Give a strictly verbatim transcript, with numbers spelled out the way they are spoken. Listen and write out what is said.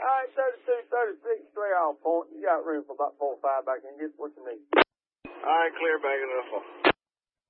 All right, thirty-two, thirty-six, three off point. You got room for about four or five back in. Get what you need. All right, clear back of the